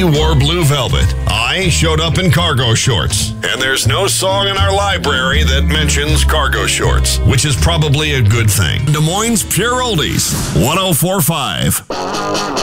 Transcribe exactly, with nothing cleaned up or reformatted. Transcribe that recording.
Everyone wore blue velvet. I showed up in cargo shorts. And there's no song in our library that mentions cargo shorts, which is probably a good thing. Des Moines Pure Oldies, one oh four point five.